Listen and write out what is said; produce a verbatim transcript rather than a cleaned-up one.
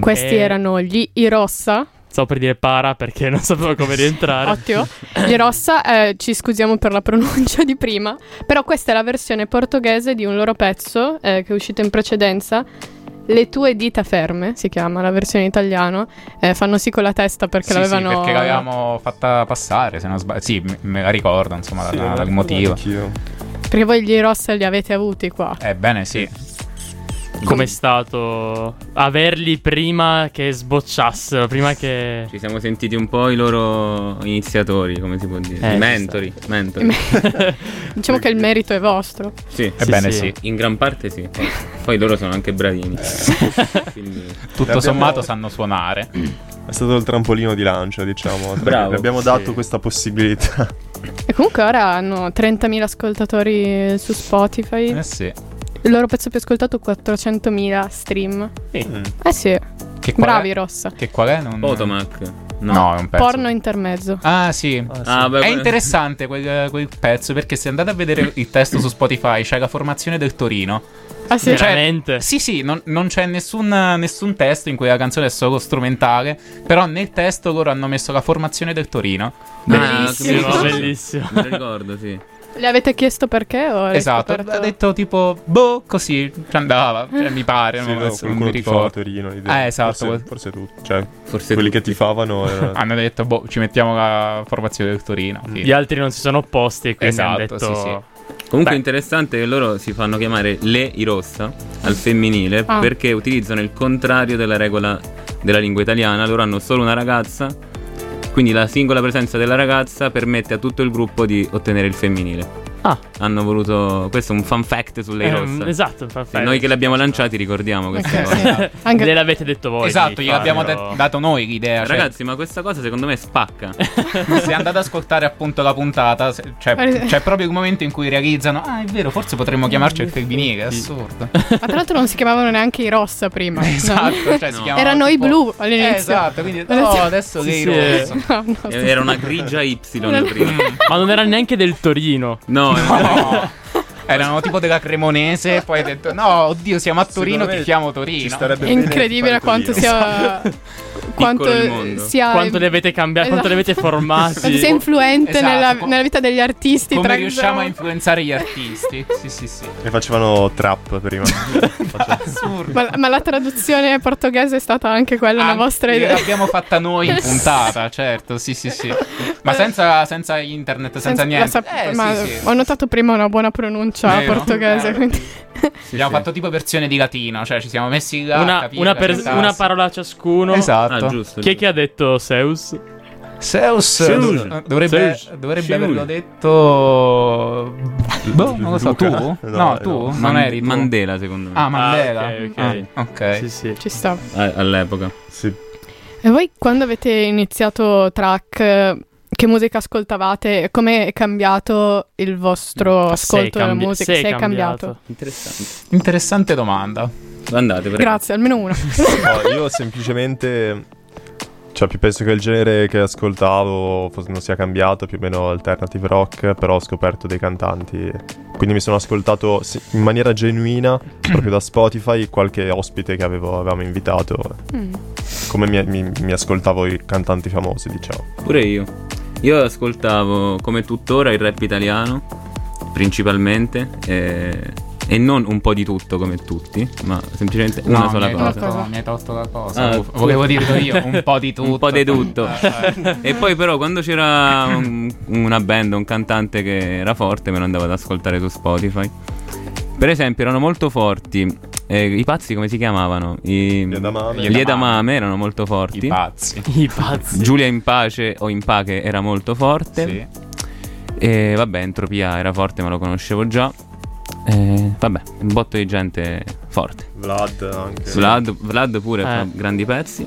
Questi E- erano gli Irossa. Stavo per dire para perché non sapevo come rientrare. Ottimo. Gli Rossa, eh, ci scusiamo per la pronuncia di prima, però questa è la versione portoghese di un loro pezzo eh, che è uscito in precedenza. Le tue dita ferme si chiama la versione in italiano. Eh, fanno sì con la testa perché Sì, l'avevano. sì, perché l'avevamo fatta passare, se non sbaglio. Sì, me- me la ricordo, insomma, Sì, la- me la il motivo. ricordo anch'io. Perché voi gli Rossa li avete avuti qua. Ebbene sì. Com'è stato averli prima che sbocciassero, prima che... Ci siamo sentiti un po' i loro iniziatori, come si può dire, Eh, i mentori, mentori. Diciamo che il merito è vostro. Sì, Ebbene sì. sì. in gran parte sì. Poi, poi loro sono anche bravini. Quindi... Tutto Abbiamo- sommato sanno suonare. È stato il trampolino di lancio, diciamo. Bravo, Le abbiamo sì. dato questa possibilità. E comunque ora hanno trentamila ascoltatori su Spotify. Eh sì. Il loro pezzo più ascoltato quattrocentomila stream. Mm. Eh sì, Che qual bravi è? Rossa. Che qual è? Non... Potomac. No, è un pezzo. Porno intermezzo. Ah sì. Ah, beh, È que- interessante quel, quel pezzo perché se andate a vedere il testo su Spotify c'è la formazione del Torino. Ah sì. Cioè, Veramente? Sì, sì, non, non c'è nessun, nessun testo in cui la canzone è solo strumentale, però nel testo loro hanno messo la formazione del Torino. Bellissimo. Ah, Bellissimo. Me lo ricordo, sì. Le avete chiesto perché? O hai Esatto, scoperto- ha detto tipo, boh, così, ci andava, cioè, mi pare, Sì, non, no, non qualcuno mi tifava a ricordo. Torino. l'idea. Ah, esatto. Forse, forse tu. Cioè, Forse quelli che tutti. tifavano erano... Hanno detto, boh, ci mettiamo la formazione del Torino. Gli altri non si sono opposti e quindi hanno Esatto, detto... sì, sì. Comunque Beh. è interessante che loro si fanno chiamare le Irossa al femminile Ah. perché utilizzano il contrario della regola della lingua italiana. Loro hanno solo una ragazza, quindi la singola presenza della ragazza permette a tutto il gruppo di ottenere il femminile. Ah, Hanno voluto... Questo è un fun fact sulle ehm, Irossa. esatto. E noi che li abbiamo lanciati ricordiamo queste Ok, cose. sì. Anche- Gliel'avete detto voi. Esatto, di gliel'abbiamo farlo. de- dato noi l'idea. Cioè, Ragazzi, ma questa cosa secondo me spacca. se andate ad ascoltare appunto la puntata, se- cioè, c'è proprio il momento in cui realizzano, ah è vero, forse potremmo chiamarci il femminile, è assurdo. Ma tra l'altro non si chiamavano neanche i Rossa prima. No. Esatto, cioè si No. chiamavano Erano i tipo- blu all'inizio. Eh, esatto, quindi Adesso- oh, adesso Sì, che sì. iroso. No, no, sto- Era una grigia Y prima. Ma non era neanche del Torino. No, No. Erano tipo della Cremonese, poi hai detto no, oddio, siamo a Torino, Secondo me tifiamo ci Torino. starebbe È bene incredibile fare quanto Torino. sia quanto il mondo. sia Quanto li avete cambiati, quanto li avete formati. quanto sia influente Esatto, nella, co- nella vita degli artisti. Come tra- riusciamo a influenzare gli artisti? Sì, sì, sì. E facevano trap prima. Assurdo. ma, ma la traduzione portoghese è stata anche quella una Ah, vostra idea? l'abbiamo fatta noi in puntata, certo, sì, sì, sì. Ma senza, senza internet, senza, Senza- niente. la sap- Eh, ma sì, sì. ho notato prima una buona pronuncia Vero? portoghese. Eh. Quindi... Abbiamo fatto tipo versione di latino, cioè ci siamo messi là a Una, capire una, la per- sintassi. una parola a ciascuno. Esatto. Ah, giusto. Chi è che ha detto Zeus? Zeus Zeus. dov- dovrebbe, Zeus. dovrebbe Zeus. averlo detto. Boh, non lo so, Luca? tu? No, No, eh, tu? no. Non Man- eri tu? Mandela, secondo me. Ah, Mandela. Ah, ok, ok. Ah, ok. Sì, sì. Ci sta. A- all'epoca. Sì. E voi quando avete iniziato track, eh, che musica ascoltavate? Come è cambiato il vostro Se è ascolto della cambi- musica? se è Se è cambiato? cambiato. Interessante. Interessante domanda. Andate, prego. Grazie, almeno una. No, io semplicemente... Cioè, più penso che il genere che ascoltavo fosse- non sia cambiato, più o meno alternative rock, però ho scoperto dei cantanti. Quindi mi sono ascoltato sì, in maniera genuina, proprio da Spotify, qualche ospite che avevo, avevamo invitato. Mm. Come mi, mi- mi ascoltavo i cantanti famosi, diciamo. Pure io. Io ascoltavo come tuttora il rap italiano, principalmente, e, e non un po' di tutto come tutti, ma semplicemente una No, sola mi hai cosa. tolto- cosa. Mi hai tolto la cosa. Ah, Volevo dirlo io, un po' di tutto. Un po' di tutto. Eh, E poi però quando c'era un- una band, un cantante che era forte, me lo andavo ad ascoltare su Spotify. Per esempio erano molto forti eh, i pazzi, come si chiamavano? I, Gli Edamame. Gli Edamame erano molto forti. I pazzi. I pazzi. Giulia in pace o in pace era molto forte. Sì. E vabbè, Entropia era forte, ma lo conoscevo già. E vabbè, un botto di gente forte. Vlad anche. Vlad, Vlad pure Eh. fa grandi pezzi.